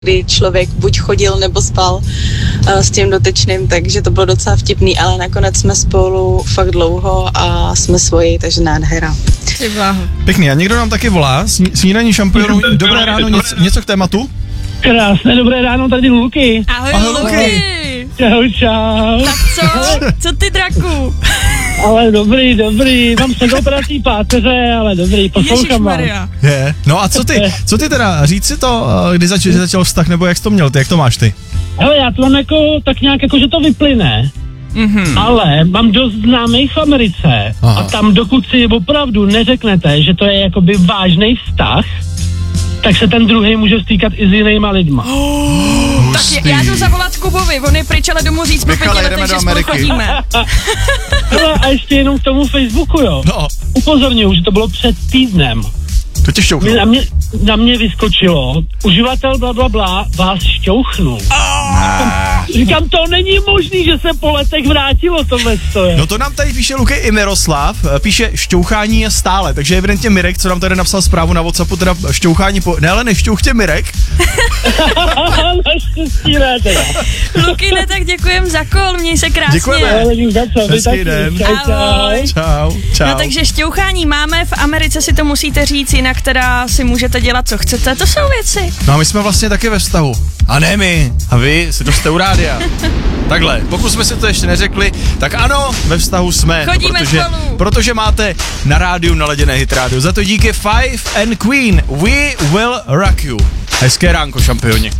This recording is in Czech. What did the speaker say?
kdy člověk buď chodil nebo spal s tím dotyčným, takže to bylo docela vtipný, ale nakonec jsme spolu fakt dlouho a jsme svoji, takže nádhera. Pěkný, a někdo nám taky volá, snídaní šampionů, dobré ráno, něco k tématu? Krásné dobré ráno, tady Luky. Ahoj Luky. Čau. Tak co ty, draku? Ale dobrý, mám se operací páteře, ale dobrý, poslouchám vás. Je. No a co ty teda, říct si to, kdy začal vztah, nebo jak jsi to měl, jak to máš ty? Hele, já to mám jako, tak nějak jako, že to vyplyne, ale mám dost známých v Americe. Aha. A tam dokud si opravdu neřeknete, že to je jakoby vážný vztah, tak se ten druhý může stýkat i s jinýma lidma. Tak já jdu zavolat Kubovi, on je pryč, ale domů říct po 5 letech, že spolu chodíme. Hele, a ještě jenom k tomu Facebooku, jo. No. Upozorňuji, že to bylo před týdnem. To tě šťouchnu. Na mě vyskočilo, uživatel blablabla vás šťouchnul. Říkám, to není možný, že se po letech vrátilo tohle stoje. No to nám tady píše Luky i Miroslav, píše šťouchání je stále, takže evidentně Mirek, co nám tady napsal zprávu na WhatsAppu, teda šťouchání ne, ale nešťouchtě Mirek. Naštěstí ne teda. Luky, ne, tak děkujem za kol, měj se krásně. Děkujeme. Hezký den. Čau. No takže šťouchání máme, v Americe si to musíte říct, jinak teda si můžete dělat, co chcete, to jsou věci. No a my jsme vlastně taky ve vztahu. A ne my, a vy si to jste u rádia. Takhle, pokud jsme si to ještě neřekli, tak ano, ve vztahu jsme. Chodíme spolu. Protože máte na rádiu naladěné Hit Radio. Za to díky Five and Queen, We Will Rock You. Hezké ránko, šampioni.